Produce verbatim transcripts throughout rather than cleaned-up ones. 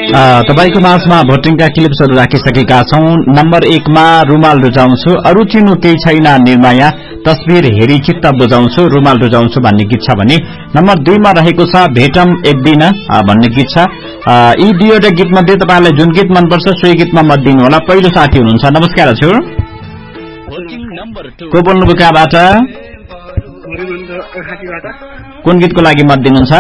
तपाईको माझमा भोटिङका क्लिप्सहरू राखिसकेका छौं। नम्बर एक मा रुमाल रुजाउँछु, अरु चिन्नु केही छैन निर्माया, तस्बिर हेरी चित्त बुझाउँछु, रुमाल रुजाउँछु भन्ने गीत छ भने नम्बर दुई मा रहेको छ भेटम एक दिन भन्ने गीत छ। यी दुईवटा गीत मध्ये तपाईलाई जुन गीत मनपर्छ सोही गीतमा मत दिनु होला। पहिलो साथी हुनुहुन्छ, नमस्कार हजुर, को बोल्नुभयो कहाँबाट? कुन गीतको लागि मत दिनुहुन्छ?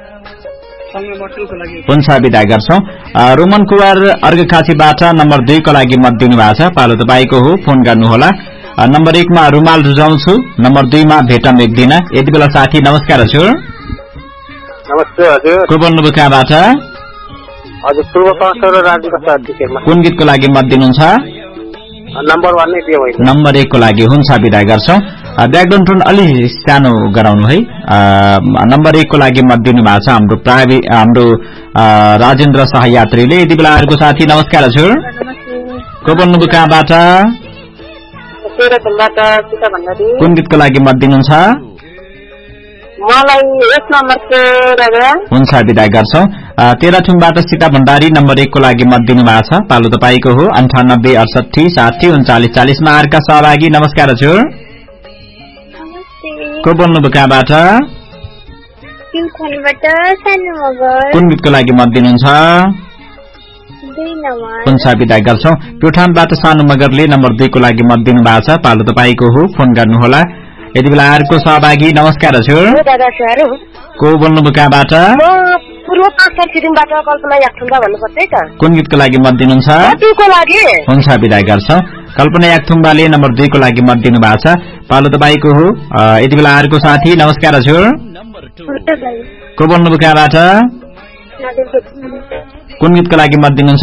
हुन्छ विदा गर्छौं। रोमन कुमार अर्घखाँचीबाट नम्बर दुई को लागि मत दिनु भएको छ। पालो तपाईको हो, फोन गर्नुहोला। नम्बर एक मा रुमाल रुजाउँछु, नम्बर दुई मा भेटम एक दिन। यति बेला साथी नमस्कार हजुर। नमस्ते हजुर, को बोल्नुभयो कहाँबाट? हजुर पूर्व पास्टर राजु प्रसाद। कुन गीतको लागि मत दिनुहुन्छ? नम्बर वन नै दियो मैले। नम्बर एक को लागि हुन्छ विदा गर्छौं। ब्याकग्राउन्ड टोन अलि सानो गराउनु है। नम्बर एक को लागि मत दिनु भएको छ हाम्रो प्रावि हाम्रो राजेन्द्र सहयात्रीले। यति बेला अर्को साथी नमस्कार हजुर, को बोल्नुभयो कहाँबाट? कुन गीतको लागि मत दिनुहुन्छ? हुन्छ विदा गर्छौं। तेह्रथुमबाट सीता भण्डारी नम्बर एक को लागि मत दिनु भएको छ। पालो तपाईको हो। अन्ठानब्बे अडसठी साठी उन्चालिस चालिस मा अर्का सहभागी नमस्कार हजुर, को बोल्नुभयो कहाँबाट? कुन गीतको लागि मत दिनुहुन्छ? हुन्छ विदा गर्छौं। प्युठानबाट सानो मगरले नम्बर दुई को लागि मत दिनु भएको छ। पालो तपाईको हो, फोन गर्नुहोला। यति बेला अर्को सहभागी नमस्कार हजुर, को बोल्नुभयो कहाँबाट? कुन गीतको लागि मत दिनुहुन्छ? हुन्छ विदा गर्छौं। कल्पना याकथुम्बाले नम्बर दुई को लागि मत दिनु भएको छ। पालो तपाईको हो। यति बेला अर्को साथी नमस्कार हजुर, को बोल्नुभयो कहाँबाट? कुन गीतको लागि मत दिनुहुन्छ?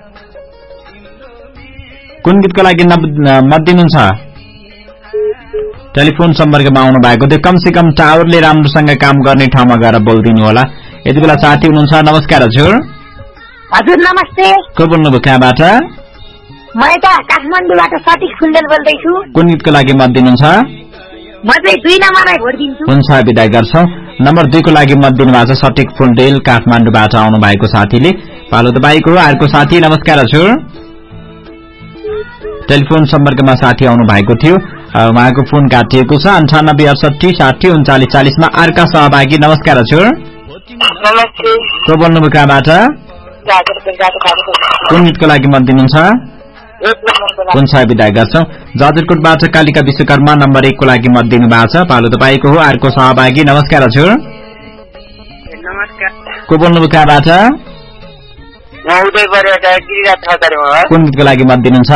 कुन गीतको लागि मत दिनुहुन्छ? टेलिफोन सम्पर्कमा आउनु भएको थियो। कमसे कम टावरले राम्रोसँग काम गर्ने ठाउँमा गएर बोलिदिनु होला। यति बेला साथी हुनुहुन्छ, नमस्कार हजुर। हजुर नमस्ते, को बोल्नुभयो कहाँबाट? म यता काठमाडौँबाट सतीश खुण्डेल बोल्दैछु। कुन गीतको लागि मत दिनुहुन्छ? म चाहिँ दुई नम्बरलाई भोट दिन्छु। हुन्छ विदा गर्छौं। नम्बर दुई को लागि मत दिनु भएको छ सतीश खुण्डेल काठमाडौँबाट आउनु भएको साथीले। पालो तपाईको अर्को साथी नमस्कार हजुर। टेलिफोन सम्पर्कमा साथी आउनु भएको थियो, उहाँको फोन काटिएको छ। अन्ठानब्बे अडसठी साठी उन्चालिस चालिस मा अर्का सहभागी नमस्कार हजुर, को बोल्नुभयो कहाँबाट? कुन गीतको लागि मत दिनुहुन्छ? हुन्छ विदा गर्छौं। जाजरकोटबाट कालिका विश्वकर्मा नम्बर एक को लागि मत दिनु भएको छ। पालो तपाईको हो। अर्को सहभागी नमस्कार हजुर, को बोल्नुभयो कहाँबाट? कुन गीतको लागि मत दिनुहुन्छ?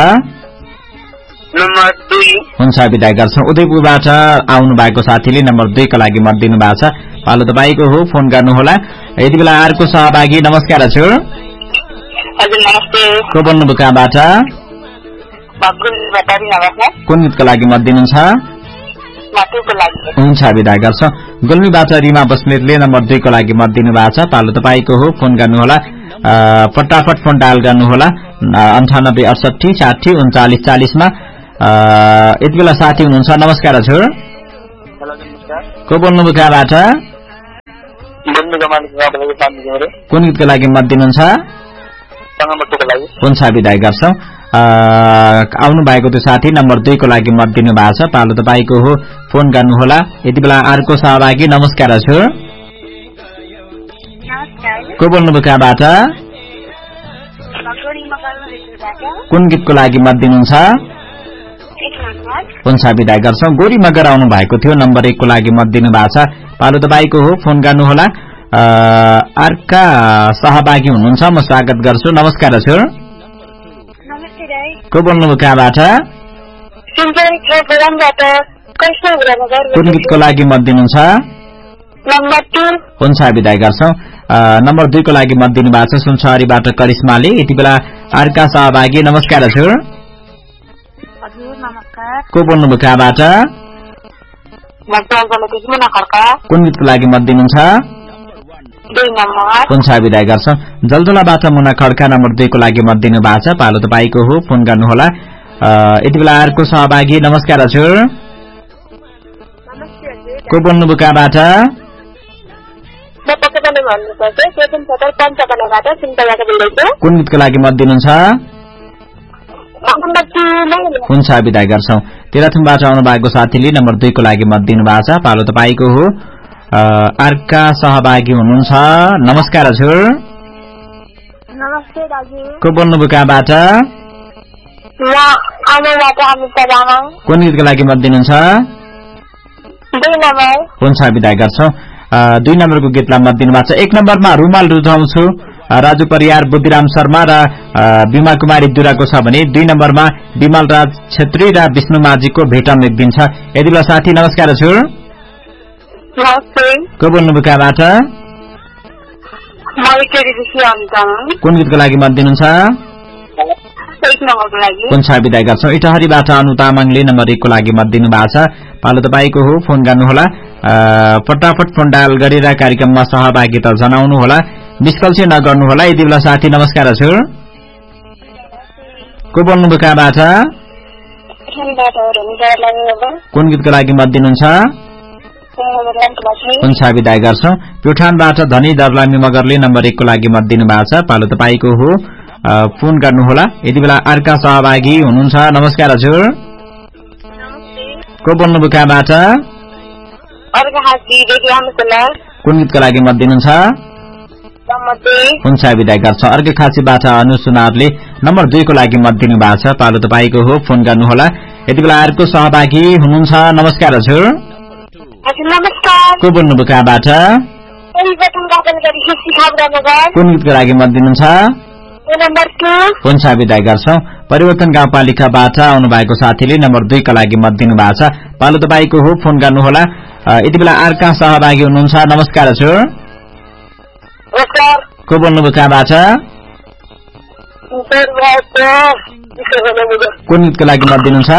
हुन्छ विदा गर्छौं। उदयपुरबाट आउनु भएको साथीले नम्बर दुई को लागि मत दिनु भएको छ। पालो तपाईको हो, फोन गर्नुहोला। यति बेला अर्को सहभागी नमस्कार हजुर, को बोल्नुभयो कहाँबाट? कुन गीतको लागि मत दिनुहुन्छ? हुन्छ विदा गर्छौं। गुल्मीबाट रिमा बस्नेतले नम्बर दुई को लागि मत दिनु भएको छ। पालो तपाईको हो, फोन गर्नुहोला। फटाफट फोन डायल गर्नुहोला। अन्ठानब्बे अडसठी साठी उन्चालिस चालिस मा। यति बेला साथी हुनुहुन्छ, नमस्कार हजुर, को बोल्नुभयो कहाँबाट? कुन गीतको लागि मत दिनुहुन्छ? हुन्छ विदा गर्छौं। आउनु भएको त्यो साथी नम्बर दुई को लागि मत दिनु भएको छ। पालो तपाईको हो, फोन गर्नुहोला। यति बेला अर्को सहभागी नमस्कार हजुर, को बोल्नुभयो कहाँबाट? कुन गीतको लागि मत दिनुहुन्छ? हुन्छ विदा गर्छौं। गोरी मगर आउनु भएको थियो, नम्बर एक को लागि मत दिनु भएको छ। पालो तपाईको हो, फोन गर्नुहोला। अर्का सहभागी हुनुहुन्छ, म स्वागत गर्छु। नमस्कार हजुर, को बोल्नुभयो कहाँबाट? कुन गीतको लागि मत दिनुहुन्छ? हुन्छ विदा गर्छौं। नम्बर दुई को लागि मत दिनु भएको छ सुनसरीबाट करिश्माले। यति बेला अर्का सहभागी नमस्कार हजुर, को बोल्नुभयो कहाँबाट? कुन गीतको लागि मत दिनुहुन्छ? हुन्छ विदा गर्छौं। जलजलाबाट मुना खड्का नम्बर दुई को लागि मत दिनु भएको छ। पालो तपाईको हो, फोन गर्नुहोला। यति बेला अर्को सहभागी नमस्कार हजुर, को बोल्नुभयो कहाँबाट? गाउने भन्नुपर्छ चेतन सदर पञ्चकलाबाट सिन्ताबाट बोल्दैछु कुन गीतको लागि मत दिनुहुन्छ हुन्छ विदा गर्छौं तेह्रथुमबाट आउनु भएको साथीले नम्बर दुई को लागि मत दिनु भएको छ पालो तपाईको हो अर्का सहभागी हुनुहुन्छ नमस्कार हजुर नमस्ते दाजु को बोल्नुभयो कहाँबाट म आमाबाट अमिता रामा कुन गीतको लागि मत दिनुहुन्छ दुई नम्बर हुन्छ विदा गर्छौं दुई नम्बरको गीतलाई मत दिनु भएको छ एक नम्बरमा रुमाल रुझाउँछु राजु परियार बुद्धिराम शर्मा र बिमा कुमारी दुराको छ भने दुई नम्बरमा विमल राज छेत्री र विष्णु माझीको भेटम एक दिन छ यति बेला साथी नमस्कार हजुर नमस्ते को बोल्नुभयो कहाँबाट कुन गीतको लागि मत दिनुहुन्छ कुन छ विदाय गर्छौं इटहरीबाट अनु तामाङले नम्बर एक को लागि मत दिनु भएको छ पालो तपाईको हो फोन गर्नुहोला फटाफट फोन डायल गरेर कार्यक्रममा सहभागिता जनाउनु होला मिसकल चाहिँ नगर्नुहोला यति बेला साथी नमस्कार हजुर को बोल्नुभयो कहाँबाट कुन गीतको लागि मत दिनुहुन्छ हुन्छ विदाय गर्छौं प्युठानबाट धनी दर्लामी मगरले नम्बर एक को लागि मत दिनु भएको छ पालो तपाईको हो फोन गर्नुहोला यति बेला अर्का सहभागी हुनुहुन्छ नमस्कार हजुर को बोल्नुभयो कहाँबाट कुन गीतको लागि मत दिनुहुन्छ हुन्छ विदाय गर्छ अर्को खाँचीबाट अनु सुनारले नम्बर दुई को लागि मत दिनु भएको छ पालो तपाईको हो फोन गर्नुहोला यति बेला अर्को सहभागी हुनुहुन्छ नमस्कार हजुर को बोल्नुभयो कहाँबाट कुन गीतको लागि मत दिनुहुन्छ हुन्छ विदाय गर्छौं परिवर्तन गाउँपालिकाबाट आउनु भएको साथीले नम्बर दुई का लागि मत दिनु भएको छ पालो तपाईको हो फोन गर्नुहोला यति बेला अर्का सहभागी हुनुहुन्छ नमस्कार हजुर को बोल्नुभयो कहाँबाट कुन गीतको लागि मत दिनुहुन्छ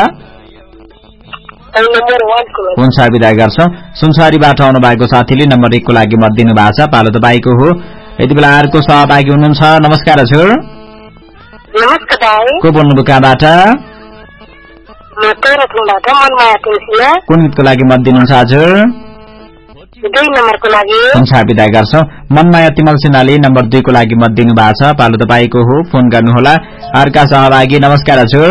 हुन्छ विदाय गर्छौं सुनसरीबाट आउनु भएको साथीले नम्बर एक को लागि मत दिनु भएको छ पालो तपाईको हो यति बेला अर्को सहभागी हुनुहुन्छ नमस्कार हजुर को बोल्नुभयो कहाँबाट कुन गीतको लागि मत दिनुहुन्छ हजुर हुन्छ विदाय गर्छौं मनमाया तिमल सिन्हाले नम्बर दुई को लागि मत दिनु भएको छ पालो तपाईको हो फोन गर्नुहोला अर्का सहभागी नमस्कार हजुर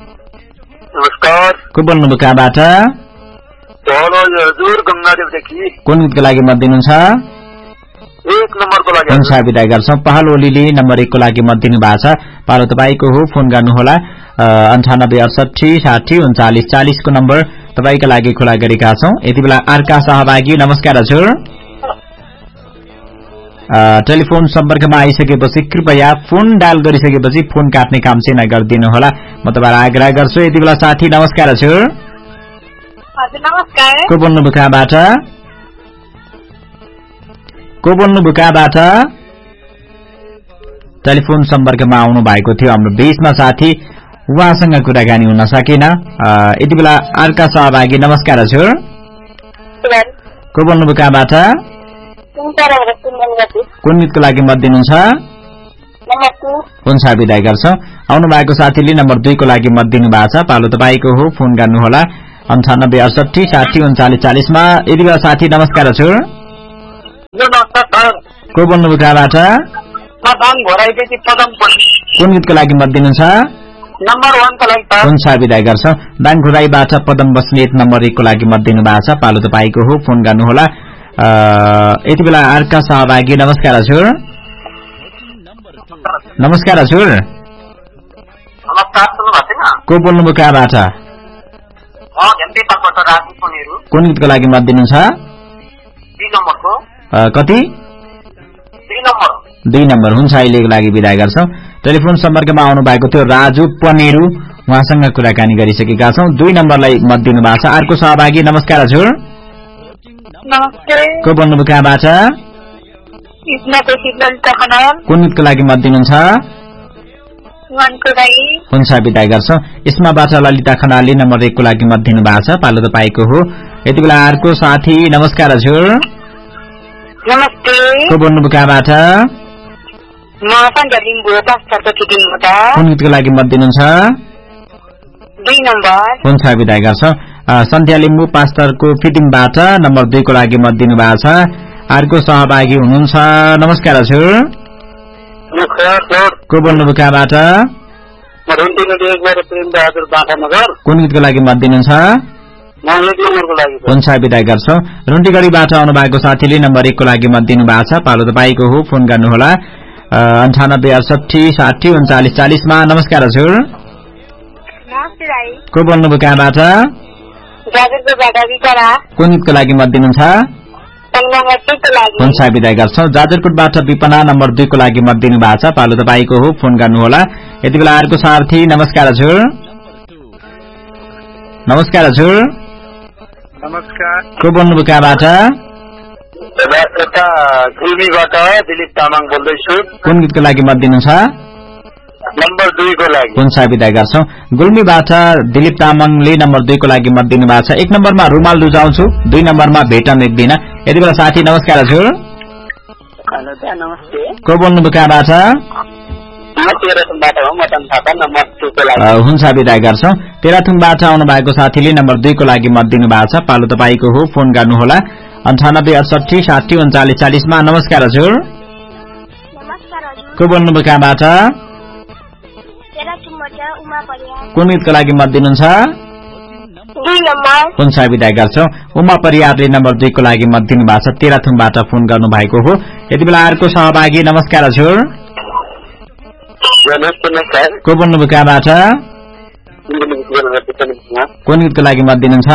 को बोल्नुभयो कहाँबाट कुन गीतको लागि मत दिनुहुन्छ हुन्छ विदाय गर्छौं पहल ओलीले नम्बर एक को लागि मत दिनु भएको छ पालो तपाईको हो फोन गर्नुहोला अन्ठानब्बे अडसठी साठी उन्चालिस चालिस को नम्बर तपाईका लागि खुला गरेका छौं यति बेला अर्का सहभागी नमस्कार हजुर टेलिफोन सम्पर्कमा आइसकेपछि कृपया फोन डायल गरिसकेपछि फोन काट्ने काम चाहिँ नगरिदिनु होला म तपाईलाई आग्रह गर्छु यति बेला साथी नमस्कार हजुर को बोल्नुभयो कहाँबाट को बोल्नुभयो कहाँबाट टेलिफोन सम्पर्कमा आउनु भएको थियो हाम्रो बीचमा साथी उहाँसँग कुराकानी हुन सकेन यति बेला अर्का सहभागी नमस्कार हजुर को बोल्नुभयो कहाँबाट कुन गीतको लागि मत दिनुहुन्छ हुन्छ विदाय गर्छौं आउनु भएको साथीले नम्बर दुई को लागि मत दिनु भएको छ पालो तपाईको हो फोन गर्नुहोला अन्ठानब्बे अडसठी साठी उन्चालिस चालिसमा यति बेला साथी नमस्कार हजुर को बोल्नुभयो कहाँबाट कुन गीतको लागि मत दिनुहुन्छ हुन्छ विदाय गर्छौं दाङखुराईबाट पदम बस्नेत नम्बर एक को लागि मत दिनु भएको छ पालो तपाईको हो फोन गर्नुहोला यति बेला अर्का सहभागी नमस्कार हजुर नमस्कार हजुर को बोल्नुभयो कहाँबाट कुन गीतको लागि मत दिनुहुन्छ कति दुई नम्बर हुन्छ अहिलेको लागि विदाय गर्छौं टेलिफोन सम्पर्कमा आउनु भएको थियो राजु पनेरू उहाँसँग कुराकानी गरिसकेका छौं दुई नम्बरलाई मत दिनु भएको छ अर्को सहभागी नमस्कार हजुर को बोल्नुभयो कहाँबाट कुन गीतको लागि मत दिनुहुन्छ हुन्छ विदाय गर्छौं यसमाबाट ललिता खनालले नम्बर एक को लागि मत दिनु भएको छ पालो तपाईको हो यति बेला अर्को साथी नमस्कार हजुर को बोल्नुभयो कहाँबाट कुन गीतको लागि मत दिनुहुन्छ हुन्छ विदाय गर्छौं सन्ध्या लिम्बू पास्टरको फिटिङबाट नम्बर दुई को लागि मत दिनु भएको छ अर्को सहभागी हुनुहुन्छ। नमस्कार हजुर। को बोल्नुभयो कहाँबाट? कुन गीतको लागि मत दिनुहुन्छ? हुन्छ विदा गर्छौं। रुन्टीगढीबाट आउनु भएको साथीले नम्बर एक को लागि मत दिनु भएको छ। पालो तपाईको हो, फोन गर्नुहोला अन्ठानब्बे अडसठी साठी उन्चालिस चालिसमा। नमस्कार हजुर। को बोल्नुभयो कहाँबाट? कुन गीतको लागि मत दिनुहुन्छ? हुन्छ विदा गर्छौं। जाजरकोटबाट विपना नम्बर दुई को लागि मत दिनु भएको छ। पालो तपाईको हो, फोन गर्नुहोला। यति बेला अर्को साथी। नमस्कार हजुर। नमस्कार हजुर। नमस्कार। को बोल्नुभयो कहाँबाट? गुल्मीबाट दिलीप तामाङ बोल्दैछु। कुन गीतको लागि मत दिनुहुन्छ? नम्बर दुई को लागि। हुन्छ विदा गर्छौं। गुल्मीबाट दिलीप तामाङले नम्बर दुई को लागि मत दिनु भएको छ। एक नम्बरमा रुमाल रुजाउँछु, दुई नम्बरमा भेटम एक दिन। यति बेला साथी। नमस्कार हजुर। नमस्ते। को बोल्नुभयो कहाँबाट? हुन्छ विदा गर्छौं। तेह्रथुमबाट आउनु भएको साथीले नम्बर दुई को लागि मत दिनु भएको छ। पालो तपाईको हो, फोन गर्नुहोला अन्ठानब्बे अडसठी साठी उन्चालिस चालिसमा। नमस्कार हजुर। को बोल्नुभयो कहाँबाट? कुन गीतको लागि मत दिनुहुन्छ? हुन्छ विदा गर्छौं। उमा परियारले नम्बर दुई को लागि मत दिनु भएको छ। तेह्रथुमबाट फोन गर्नु भएको हो। यति बेला अर्को सहभागी। नमस्कार हजुर। को बोल्नुभयो कहाँबाट? कुन गीतको लागि मत दिनुहुन्छ?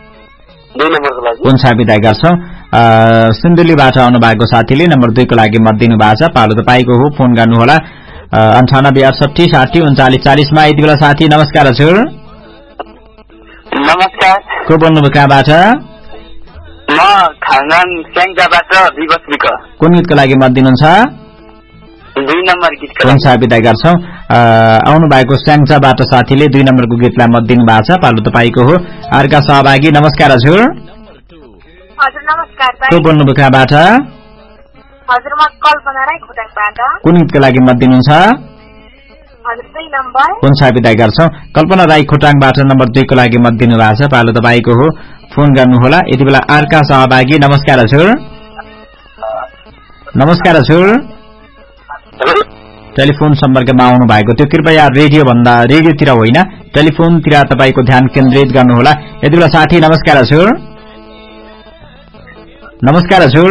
हुन्छ विदा गर्छौं। सिन्धुलीबाट आउनु भएको साथीले नम्बर दुई को लागि मत दिनु भएको छ। पालो तपाईको हो, फोन गर्नुहोला अन्ठानब्बे अडसठी साठी उन्चालिस चालिसमा। यति बेला साथी। नमस्कार हजुर। नमस्कार। को बोल्नुभयो कहाँबाट? म खाङगाङ स्याङ्जाबाट विवश विक। कुन गीतको लागि मत दिनुहुन्छ? दुई नम्बर गीत। हुन्छ विदा गर्छौं। आउनु भएको स्याङ्जाबाट साथीले दुई नम्बरको गीतलाई मत दिनु भएको छ। पालो तपाईको हो। अर्का सहभागी। नमस्कार हजुर। हजुर नमस्कार। को बोल्नुभयो कहाँबाट? हजुर म कल्पना राई खोटाङबाट। कुन गीतको लागि मत दिनुहुन्छ? हजुर दुई नम्बर। हुन्छ विदा गर्छौं। कल्पना राई खोटाङबाट नम्बर दुई को लागि मत दिनु भएको छ। पालो तपाईको हो, फोन गर्नुहोला। यति बेला अर्का सहभागी। नमस्कार हजुर। नमस्कार हजुर। टेलिफोन सम्पर्कमा आउनु भएको थियो। कृपया रेडियो भन्दा रेडियोतिर होइन, टेलिफोनतिर तपाईको ध्यान केन्द्रित गर्नुहोला। यति बेला साथी। नमस्कार हजुर। नमस्कार हजुर।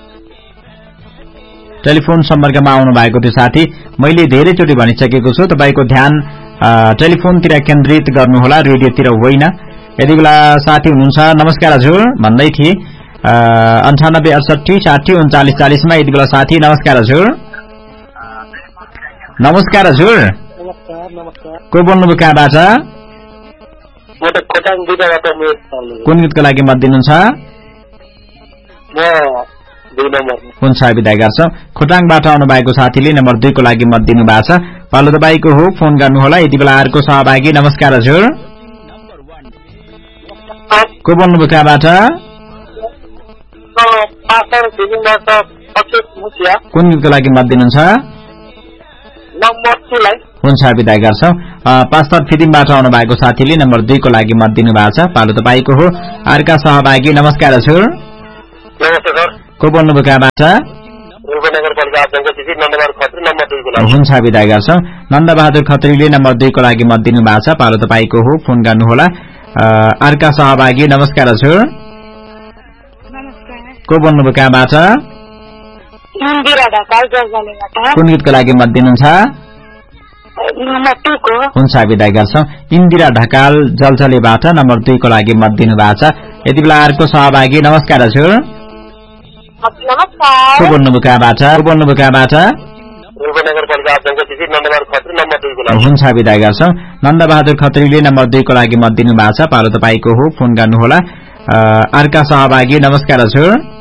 टेलिफोन सम्पर्कमा आउनु भएको थियो साथी। मैले धेरैचोटि भनिसकेको छु, तपाईको ध्यान टेलिफोनतिर केन्द्रित गर्नुहोला, रेडियोतिर होइन। यति बेला साथी हुनुहुन्छ। नमस्कार हजुर भन्दै थिए। अन्ठानब्बे अडसठी साठी उन्चालिस चालिसमा। यति बेला साथी। नमस्कार हजुर। नमस्कार हजुर। को बोल्नुभयो कहाँबाट? कुन गीतको लागि मत दिनुहुन्छ? हुन्छ विदा गर्छौं। खोटाङबाट आउनु भएको साथीले नम्बर दुई को लागि मत दिनु भएको छ। पालो तपाईको हो, फोन गर्नुहोला। यति बेला अर्को सहभागी। नमस्कार हजुर। को बोल्नुभयो कहाँबाट? कुन गीतको लागि मत दिनुहुन्छ? हुन्छ विदा गर्छौं। पास्तर फिदिमबाट आउनु भएको साथीले नम्बर दुई को लागि मत दिनु भएको छ। पालो तपाईको हो। अर्का सहभागी। नमस्कार हजुर। को बोल्नुभयो कहाँबाट? हुन्छ विदा गर्छौं। नन्दबहादुर खत्रीले नम्बर दुई को लागि मत दिनु भएको छ। पालो तपाईको हो, फोन गर्नुहोला। अर्का सहभागी। नमस्कार हजुर। को बोल्नुभयो कहाँबाट? कुन गीतको लागि मत दिनुहुन्छ? हुन्छ विदा गर्छौं। इन्दिरा ढकाल जलजलेबाट नम्बर दुई को लागि मत दिनु भएको छ। यति बेला अर्को सहभागी। नमस्कार हजुर। को बोल्नुभयो कहाँबाट? को बोल्नुभयो कहाँबाट? हुन्छ विदा गर्छौं। नन्दबहादुर खत्रीले नम्बर दुई को लागि मत दिनु भएको छ। पालो तपाईको हो, फोन गर्नुहोला। अर्का सहभागी। नमस्कार हजुर।